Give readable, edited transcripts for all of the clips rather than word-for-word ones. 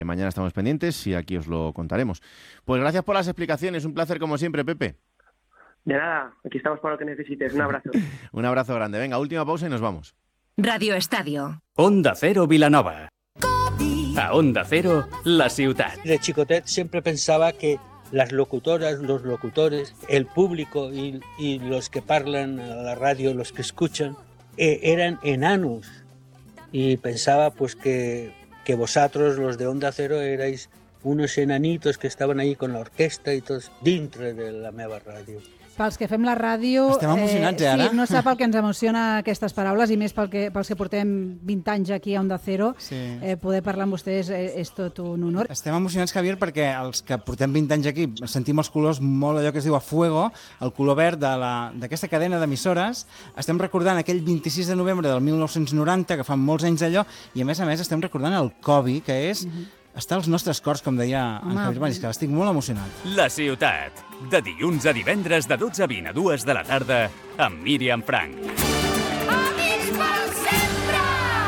Mañana estamos pendientes y aquí os lo contaremos. Pues gracias por las explicaciones, un placer como siempre, Pepe. De nada, aquí estamos para lo que necesites. Un abrazo. Un abrazo grande. Venga, última pausa y nos vamos. Radio Estadio. Onda Cero Vilanova. A Onda Cero, la ciutat. De chicotet siempre pensaba que las locutoras, los locutores, el público y los que parlan a la radio, los que escuchan, eran enanos. Y pensaba pues que vosotros, los de Onda Cero, erais unos enanitos que estaven ahí con la orquestra i tots dintre de la meva ràdio. Pels que fem la ràdio... Estem emocionats, ara. Sí, no sap el que ens emociona aquestes paraules, i més pels que portem 20 anys aquí a Onda Cero. Sí. Poder parlar amb vostès és tot un honor. Estem emocionats, Javier, perquè els que portem 20 anys aquí sentim els colors molt allò que es diu a fuego, el color verd d'aquesta cadena d'emissores. Estem recordant aquell 26 de novembre del 1990, que fa molts anys d'allò, i a més estem recordant el Covid, que és... està als nostres cors, com deia en Javier Mariscal. Estic molt emocionat. La ciutat, de dilluns a divendres de 12 a 20 a 2 de la tarda, amb Míriam Frank. Amics per sempre!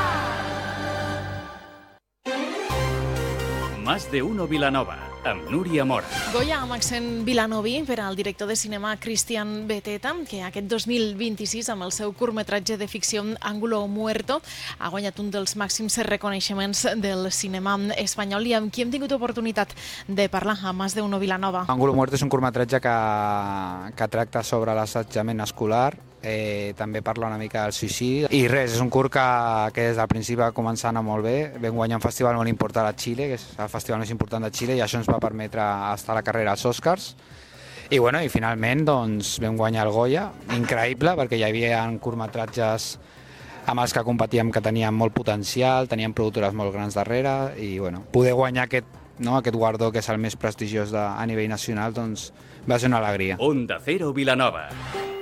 Más de uno Vilanova, amb Núria Mora. Goya amb accent vilanoví per al director de cinema Cristian Beteta, que aquest 2026, amb el seu curtmetratge de ficció Ángulo Muerto, ha guanyat un dels màxims reconeixements del cinema espanyol, i amb qui hem tingut oportunitat de parlar a Más de uno Vilanova. Ángulo Muerto és un curtmetratge que tracta sobre l'assetjament escolar, també parla una mica del suïcidi, i res, és un curt que des del principi va començar a anar molt bé. Vam guanyar un festival molt important a Xile, que és el festival més important de Xile, i això ens va permetre estar a la carrera als Oscars. I finalment vam guanyar el Goya, increïble, perquè hi havia curtmetratges amb els que competíem que tenien molt potencial, tenien productores molt grans darrere, i poder guanyar aquest guardó, que és el més prestigiós a nivell nacional, va ser una alegria. Onda Cero Vilanova.